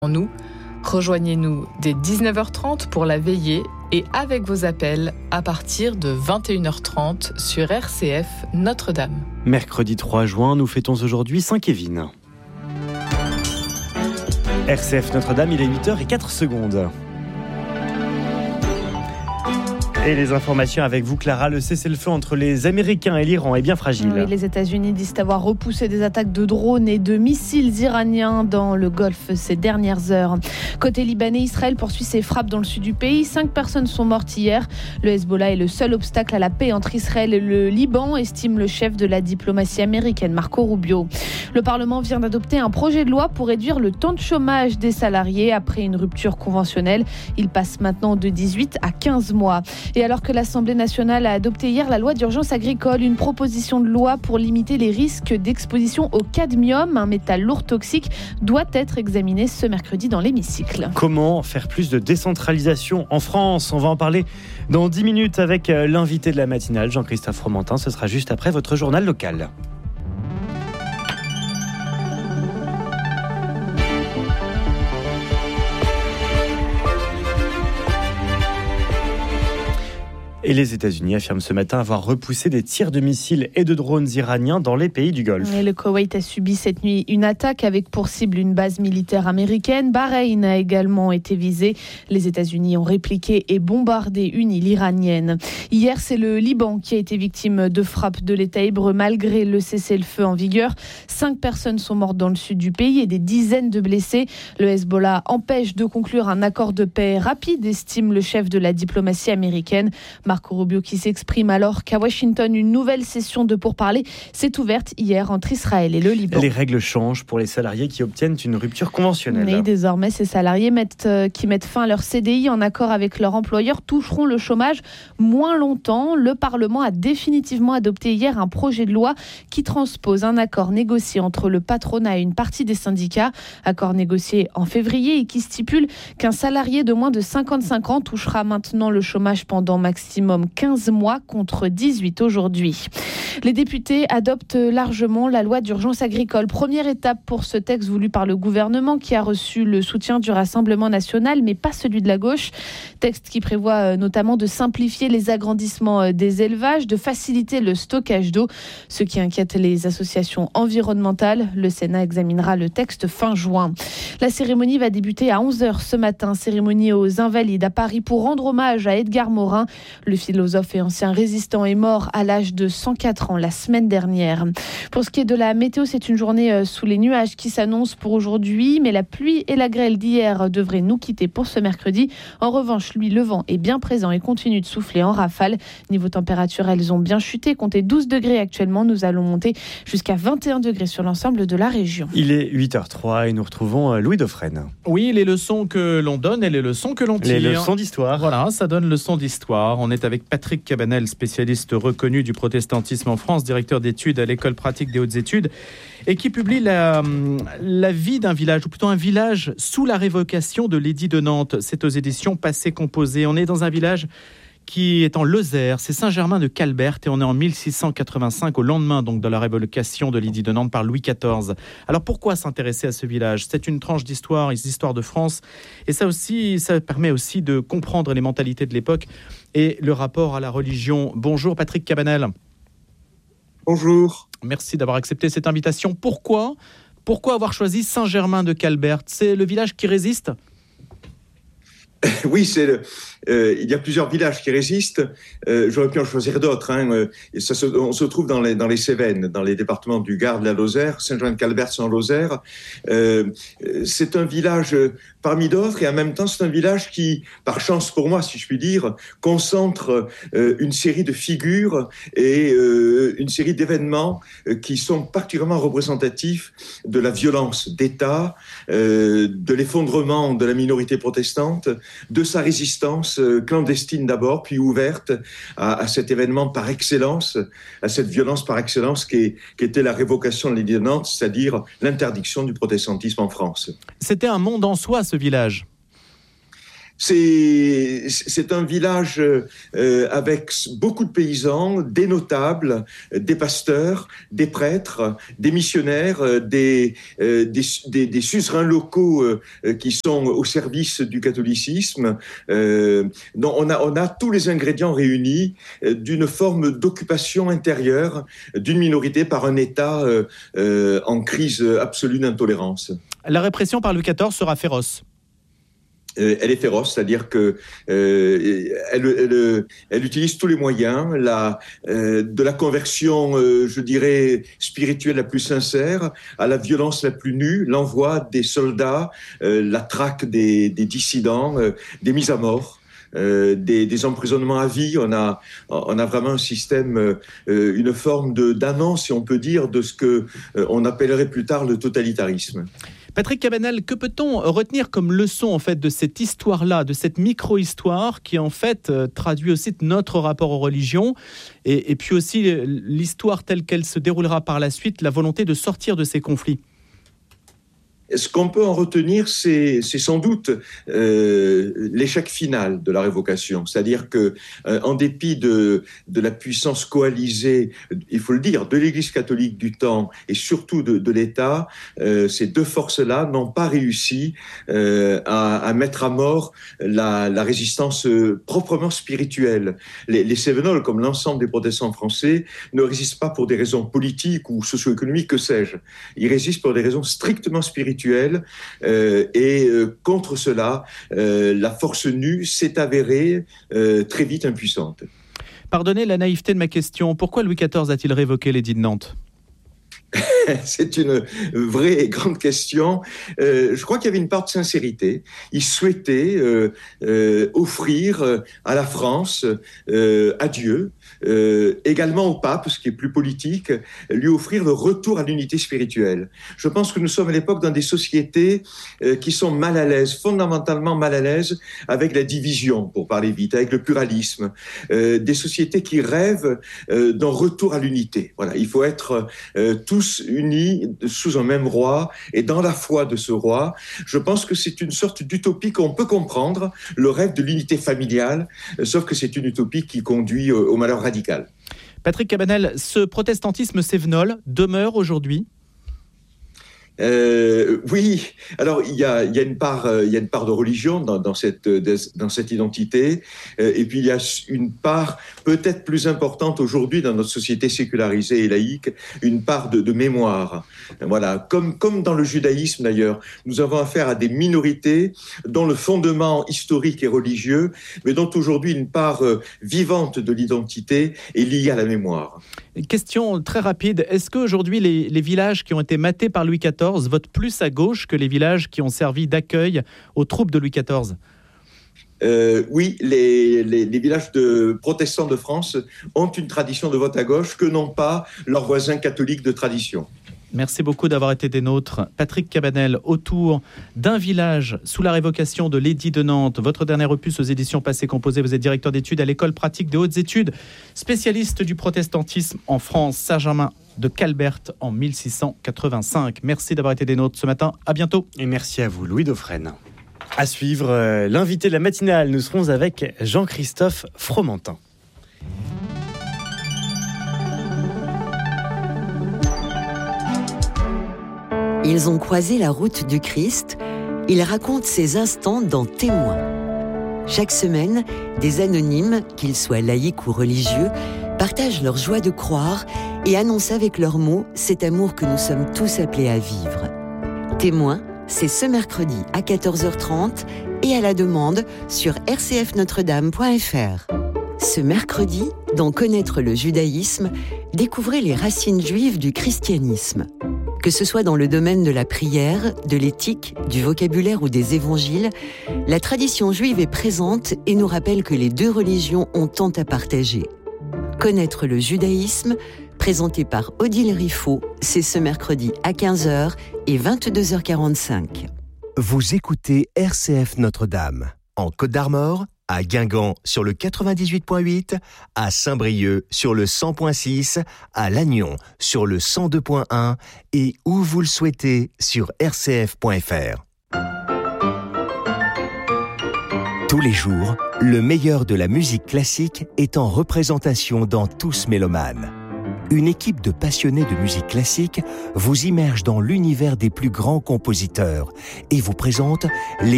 nous. Rejoignez-nous dès 19h30 pour la veillée et avec vos appels à partir de 21h30 sur RCF Notre-Dame. Mercredi 3 juin, nous fêtons aujourd'hui Saint-Kévin. RCF Notre-Dame, il est 8h04. Et les informations avec vous, Clara. Le cessez-le-feu entre les Américains et l'Iran est bien fragile. Oui, les États-Unis disent avoir repoussé des attaques de drones et de missiles iraniens dans le Golfe ces dernières heures. Côté libanais, Israël poursuit ses frappes dans le sud du pays. 5 personnes sont mortes hier. Le Hezbollah est le seul obstacle à la paix entre Israël et le Liban, estime le chef de la diplomatie américaine, Marco Rubio. Le Parlement vient d'adopter un projet de loi pour réduire le temps de chômage des salariés après une rupture conventionnelle. Il passe maintenant de 18 à 15 mois. Et alors que l'Assemblée nationale a adopté hier la loi d'urgence agricole, une proposition de loi pour limiter les risques d'exposition au cadmium, un métal lourd toxique, doit être examinée ce mercredi dans l'hémicycle. Comment faire plus de décentralisation en France ? On va en parler dans 10 minutes avec l'invité de la matinale, Jean-Christophe Fromentin. Ce sera juste après votre journal local. Et les États-Unis affirment ce matin avoir repoussé des tirs de missiles et de drones iraniens dans les pays du Golfe. Et le Koweït a subi cette nuit une attaque avec pour cible une base militaire américaine. Bahreïn a également été visé. Les États-Unis ont répliqué et bombardé une île iranienne. Hier, c'est le Liban qui a été victime de frappes de l'État hébreu malgré le cessez-le-feu en vigueur. 5 personnes sont mortes dans le sud du pays et des dizaines de blessés. Le Hezbollah empêche de conclure un accord de paix rapide, estime le chef de la diplomatie américaine. Marco Rubio qui s'exprime alors qu'à Washington, une nouvelle session de pourparlers s'est ouverte hier entre Israël et le Liban. Les règles changent pour les salariés qui obtiennent une rupture conventionnelle. Et désormais, ces salariés qui mettent fin à leur CDI en accord avec leur employeur toucheront le chômage moins longtemps. Le Parlement a définitivement adopté hier un projet de loi qui transpose un accord négocié entre le patronat et une partie des syndicats. Accord négocié en février et qui stipule qu'un salarié de moins de 55 ans touchera maintenant le chômage pendant maximum 15 mois contre 18 aujourd'hui. Les députés adoptent largement la loi d'urgence agricole. Première étape pour ce texte voulu par le gouvernement qui a reçu le soutien du Rassemblement national, mais pas celui de la gauche. Texte qui prévoit notamment de simplifier les agrandissements des élevages, de faciliter le stockage d'eau, ce qui inquiète les associations environnementales. Le Sénat examinera le texte fin juin. La cérémonie va débuter à 11h ce matin. Cérémonie aux Invalides à Paris pour rendre hommage à Edgar Morin. Le philosophe et ancien résistant est mort à l'âge de 104 ans la semaine dernière. Pour ce qui est de la météo, c'est une journée sous les nuages qui s'annonce pour aujourd'hui, mais la pluie et la grêle d'hier devraient nous quitter pour ce mercredi. En revanche, le vent est bien présent et continue de souffler en rafale. Niveau température, elles ont bien chuté. Comptez 12 degrés actuellement. Nous allons monter jusqu'à 21 degrés sur l'ensemble de la région. Il est 8h03 et nous retrouvons Louis Dauphren. Oui, les leçons que l'on donne et les leçons que l'on tire. Les leçons d'histoire. Voilà, ça donne leçon d'histoire. On est avec Patrick Cabanel, spécialiste reconnu du protestantisme en France, directeur d'études à l'École pratique des hautes études, et qui publie la vie d'un village, ou plutôt un village sous la révocation de l'édit de Nantes. C'est aux éditions Passé Composé. On est dans un village qui est en Lozère, c'est Saint-Germain-de-Calbert, et on est en 1685, au lendemain donc de la révocation de l'édit de Nantes par Louis XIV. Alors pourquoi s'intéresser à ce village ? C'est une tranche d'histoire, l'histoire de France, et ça permet aussi de comprendre les mentalités de l'époque et le rapport à la religion. Bonjour Patrick Cabanel. Bonjour. Merci d'avoir accepté cette invitation. Pourquoi avoir choisi Saint-Germain-de-Calbert ? C'est le village qui résiste ? Oui, il y a plusieurs villages qui résistent. J'aurais pu en choisir d'autres. On se trouve dans les Cévennes, dans les départements du Gard, de la Lozère. Saint-Germain-de-Calbert, c'est en Lozère. C'est un village parmi d'autres, et en même temps, c'est un village qui, par chance pour moi, si je puis dire, concentre une série de figures et une série d'événements qui sont particulièrement représentatifs de la violence d'État, de l'effondrement de la minorité protestante, de sa résistance clandestine d'abord, puis ouverte à cet événement par excellence, à cette violence par excellence qui était la révocation de l'édit de Nantes, c'est-à-dire l'interdiction du protestantisme en France. C'était un monde en soi, ce village. C'est un village avec beaucoup de paysans, des notables, des pasteurs, des prêtres, des missionnaires, des suzerains locaux qui sont au service du catholicisme. Donc on a tous les ingrédients réunis d'une forme d'occupation intérieure d'une minorité par un État en crise absolue d'intolérance. La répression par Louis XIV sera féroce. Elle est féroce, c'est-à-dire que elle utilise tous les moyens, de la conversion, je dirais, spirituelle la plus sincère, à la violence la plus nue, l'envoi des soldats, la traque des dissidents, des mises à mort. Des emprisonnements à vie. On a vraiment un système, une forme d'annonce, si on peut dire, de ce que on appellerait plus tard le totalitarisme. Patrick Cabanel, que peut-on retenir comme leçon en fait de cette histoire-là, de cette micro-histoire qui en fait traduit aussi notre rapport aux religions et puis aussi l'histoire telle qu'elle se déroulera par la suite, la volonté de sortir de ces conflits? Ce qu'on peut en retenir, c'est sans doute l'échec final de la révocation. C'est-à-dire que, en dépit de la puissance coalisée, il faut le dire, de l'Église catholique du temps et surtout de l'État, ces deux forces-là n'ont pas réussi à mettre à mort la résistance proprement spirituelle. Les Cévenols, comme l'ensemble des protestants français, ne résistent pas pour des raisons politiques ou socio-économiques, que sais-je. Ils résistent pour des raisons strictement spirituelles. Et contre cela, la force nue s'est avérée très vite impuissante. Pardonnez la naïveté de ma question. Pourquoi Louis XIV a-t-il révoqué l'édit de Nantes ? C'est une vraie et grande question. Je crois qu'il y avait une part de sincérité. Il souhaitait offrir à la France, à Dieu, également au pape, ce qui est plus politique, lui offrir le retour à l'unité spirituelle. Je pense que nous sommes à l'époque dans des sociétés qui sont mal à l'aise, fondamentalement mal à l'aise avec la division, pour parler vite, avec le pluralisme. Des sociétés qui rêvent d'un retour à l'unité. Voilà, il faut être tous unis sous un même roi et dans la foi de ce roi. Je pense que c'est une sorte d'utopie qu'on peut comprendre, le rêve de l'unité familiale, sauf que c'est une utopie qui conduit au malheur radical. Patrick Cabanel, ce protestantisme cévenol demeure aujourd'hui ? Oui, alors il y a une part de religion dans cette identité, et puis il y a une part peut-être plus importante aujourd'hui dans notre société sécularisée et laïque, une part de mémoire. Voilà, comme dans le judaïsme d'ailleurs, nous avons affaire à des minorités dont le fondement historique est religieux, mais dont aujourd'hui une part vivante de l'identité est liée à la mémoire. Question très rapide, est-ce qu'aujourd'hui les villages qui ont été matés par Louis XIV votent plus à gauche que les villages qui ont servi d'accueil aux troupes de Louis XIV ? Oui, les villages de protestants de France ont une tradition de vote à gauche que n'ont pas leurs voisins catholiques de tradition. Merci beaucoup d'avoir été des nôtres. Patrick Cabanel, autour d'un village sous la révocation de l'édit de Nantes. Votre dernier opus aux éditions Passé Composé. Vous êtes directeur d'études à l'École pratique des hautes études, spécialiste du protestantisme en France, Saint-Germain de Calbert en 1685. Merci d'avoir été des nôtres ce matin. À bientôt. Et merci à vous, Louis Dauphren. À suivre, l'invité de la matinale. Nous serons avec Jean-Christophe Fromentin. Ils ont croisé la route du Christ. Ils racontent ces instants dans Témoins. Chaque semaine, des anonymes, qu'ils soient laïcs ou religieux, partagent leur joie de croire et annoncent avec leurs mots cet amour que nous sommes tous appelés à vivre. Témoins, c'est ce mercredi à 14h30 et à la demande sur rcfnotredame.fr. Ce mercredi, dans Connaître le judaïsme, découvrez les racines juives du christianisme. Que ce soit dans le domaine de la prière, de l'éthique, du vocabulaire ou des évangiles, la tradition juive est présente et nous rappelle que les deux religions ont tant à partager. Connaître le judaïsme, présenté par Odile Riffaut, c'est ce mercredi à 15h et 22h45. Vous écoutez RCF Notre-Dame, en Côte d'Armor, à Guingamp sur le 98.8, à Saint-Brieuc sur le 100.6, à Lannion sur le 102.1 et où vous le souhaitez sur rcf.fr. Tous Tous les jours, le meilleur de la musique classique est en représentation dans Tous Mélomanes. Une équipe de passionnés de musique classique vous immerge dans l'univers des plus grands compositeurs et vous présente les